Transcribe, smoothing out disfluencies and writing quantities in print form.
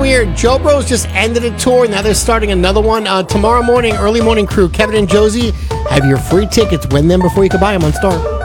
weird. Joe Bros just ended a tour. Now they're starting another one. Tomorrow morning, early morning crew, Kevin and Josie, have your free tickets. Win them before you can buy them on Star.